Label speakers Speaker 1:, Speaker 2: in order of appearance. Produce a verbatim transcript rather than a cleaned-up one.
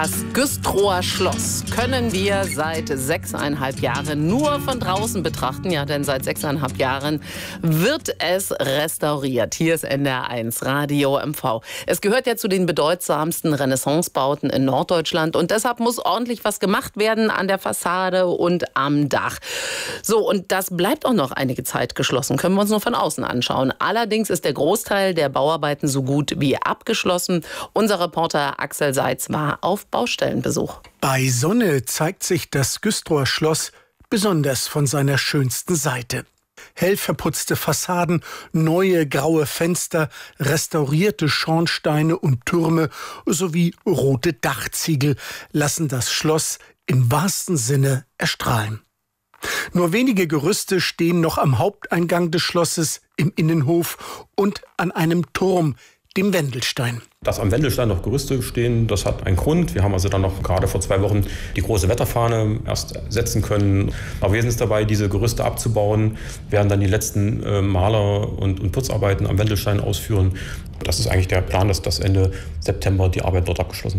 Speaker 1: Das Güstrower Schloss können wir seit sechseinhalb Jahren nur von draußen betrachten. Ja, denn seit sechseinhalb Jahren wird es restauriert. Hier ist N D R eins Radio M V. Es gehört ja zu den bedeutsamsten Renaissancebauten in Norddeutschland. Und deshalb muss ordentlich was gemacht werden an der Fassade und am Dach. So, und das bleibt auch noch einige Zeit geschlossen. Können wir uns nur von außen anschauen. Allerdings ist der Großteil der Bauarbeiten so gut wie abgeschlossen. Unser Reporter Axel Seitz war auf Baustellenbesuch.
Speaker 2: Bei Sonne zeigt sich das Güstrower Schloss besonders von seiner schönsten Seite. Hell verputzte Fassaden, neue graue Fenster, restaurierte Schornsteine und Türme sowie rote Dachziegel lassen das Schloss im wahrsten Sinne erstrahlen. Nur wenige Gerüste stehen noch am Haupteingang des Schlosses, im Innenhof und an einem Turm, dem Wendelstein.
Speaker 3: Dass am Wendelstein noch Gerüste stehen, das hat einen Grund. Wir haben also dann noch gerade vor zwei Wochen die große Wetterfahne erst setzen können. Aber wir sind es dabei, diese Gerüste abzubauen, werden dann die letzten äh, Maler- und, und Putzarbeiten am Wendelstein ausführen. Das ist eigentlich der Plan, dass das Ende September die Arbeit dort abgeschlossen sind.